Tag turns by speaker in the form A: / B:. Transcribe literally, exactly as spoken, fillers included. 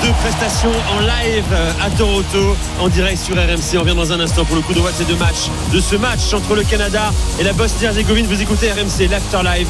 A: deux prestations en live à Toronto, en direct sur R M C. On revient dans un instant pour le coup d'envoi de ces deux matchs, de ce match entre le Canada et la Bosnie-Herzégovine. Vous écoutez R M C, l'After Live.